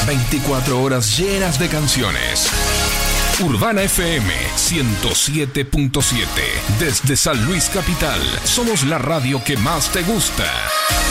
24 horas llenas de canciones. Urbana FM 107.7. Desde San Luis Capital, somos la radio que más te gusta.